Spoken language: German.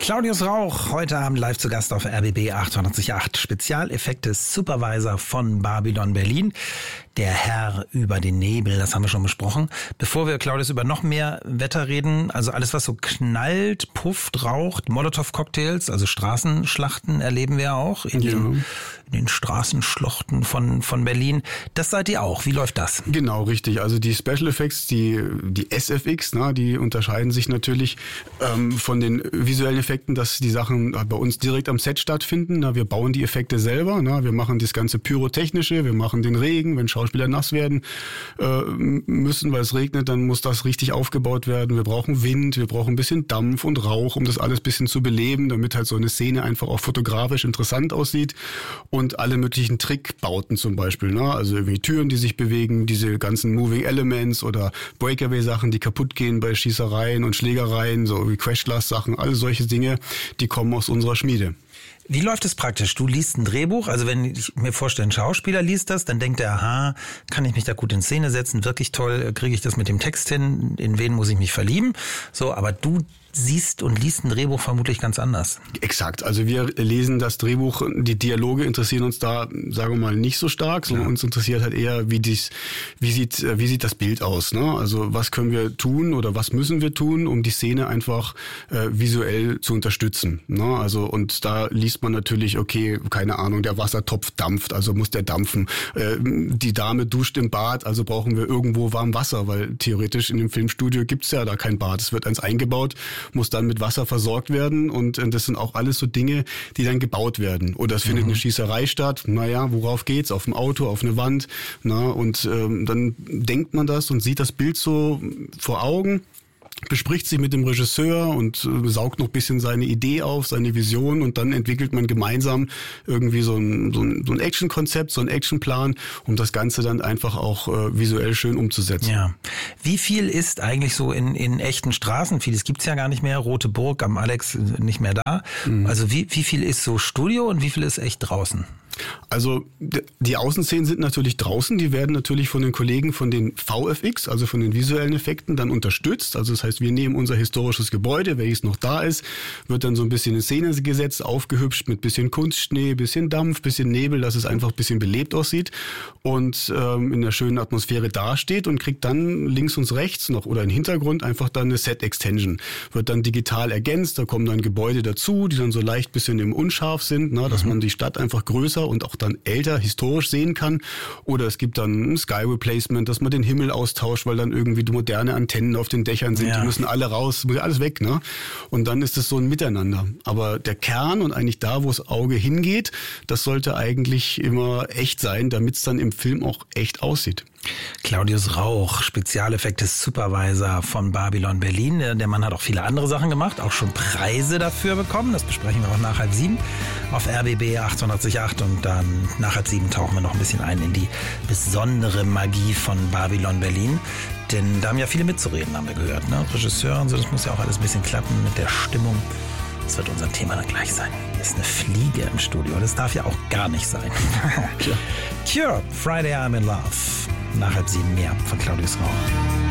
Claudius Rauch, heute Abend live zu Gast auf RBB 888. Spezialeffekte Supervisor von Babylon Berlin. Der Herr über den Nebel, das haben wir schon besprochen. Bevor wir, Claudius, über noch mehr Wetter reden, also alles, was so knallt, pufft, raucht, Molotow-Cocktails, also Straßenschlachten erleben wir auch in den Straßenschluchten von Berlin. Das seid ihr auch. Wie läuft das? Genau, richtig. Also die Special Effects, die SFX, die unterscheiden sich natürlich von den visuellen Effekten, dass die Sachen bei uns direkt am Set stattfinden. Wir bauen die Effekte selber. Wir machen das ganze Pyrotechnische, wir machen den Regen, wenn Schauspieler nass werden müssen, weil es regnet, dann muss das richtig aufgebaut werden. Wir brauchen Wind, wir brauchen ein bisschen Dampf und Rauch, um das alles ein bisschen zu beleben, damit halt so eine Szene einfach auch fotografisch interessant aussieht. Und alle möglichen Trickbauten zum Beispiel, also irgendwie Türen, die sich bewegen, diese ganzen Moving Elements oder Breakaway-Sachen, die kaputt gehen bei Schießereien und Schlägereien, so wie Crash-Glas-Sachen, alle solche Dinge, die kommen aus unserer Schmiede. Wie läuft es praktisch? Du liest ein Drehbuch, also wenn ich mir vorstelle, ein Schauspieler liest das, dann denkt er, aha, kann ich mich da gut in Szene setzen, wirklich toll, kriege ich das mit dem Text hin, in wen muss ich mich verlieben? So, aber du siehst und liest ein Drehbuch vermutlich ganz anders. Exakt, also wir lesen das Drehbuch, die Dialoge interessieren uns da, sagen wir mal, nicht so stark, sondern uns interessiert halt eher, wie sieht das Bild aus, Also was können wir tun oder was müssen wir tun, um die Szene einfach visuell zu unterstützen, Also und da liest man natürlich, okay, keine Ahnung, der Wassertopf dampft, also muss der dampfen. Die Dame duscht im Bad, also brauchen wir irgendwo warm Wasser, weil theoretisch in dem Filmstudio gibt's ja da kein Bad, es wird eins eingebaut, muss dann mit Wasser versorgt werden und das sind auch alles so Dinge, die dann gebaut werden. Oder es findet eine Schießerei statt, worauf geht's? Auf dem Auto, auf eine Wand, und dann denkt man das und sieht das Bild so vor Augen, bespricht sich mit dem Regisseur und saugt noch ein bisschen seine Idee auf, seine Vision und dann entwickelt man gemeinsam irgendwie so ein Action-Konzept, so einen Actionplan, um das Ganze dann einfach auch visuell schön umzusetzen. Ja. Wie viel ist eigentlich so in echten Straßen? Vieles gibt's ja gar nicht mehr. Rote Burg am Alex nicht mehr da. Also wie viel ist so Studio und wie viel ist echt draußen? Also die Außenszenen sind natürlich draußen, die werden natürlich von den Kollegen von den VFX, also von den visuellen Effekten, dann unterstützt. Also das heißt, wir nehmen unser historisches Gebäude, welches noch da ist, wird dann so ein bisschen in Szene gesetzt, aufgehübscht mit bisschen Kunstschnee, bisschen Dampf, bisschen Nebel, dass es einfach ein bisschen belebt aussieht und in einer schönen Atmosphäre dasteht und kriegt dann links und rechts noch oder im Hintergrund einfach dann eine Set-Extension. Wird dann digital ergänzt, da kommen dann Gebäude dazu, die dann so leicht bisschen im Unscharf sind, dass man die Stadt einfach größer und auch dann älter historisch sehen kann. Oder es gibt dann ein Sky Replacement, dass man den Himmel austauscht, weil dann irgendwie die moderne Antennen auf den Dächern sind. Ja. Die müssen alle raus, muss alles weg, Und dann ist es so ein Miteinander. Aber der Kern und eigentlich da, wo das Auge hingeht, das sollte eigentlich immer echt sein, damit es dann im Film auch echt aussieht. Claudius Rauch, Spezialeffekte Supervisor von Babylon Berlin. Der Mann hat auch viele andere Sachen gemacht, auch schon Preise dafür bekommen. Das besprechen wir auch nach 6:30 auf RBB 888 und dann nach 6:30 tauchen wir noch ein bisschen ein in die besondere Magie von Babylon Berlin. Denn da haben ja viele mitzureden, haben wir gehört. Regisseur und so, das muss ja auch alles ein bisschen klappen mit der Stimmung. Das wird unser Thema dann gleich sein. Hier ist eine Fliege im Studio. Das darf ja auch gar nicht sein. Cure, Friday I'm in Love. Nach 6:30 mehr von Claudius Rauch.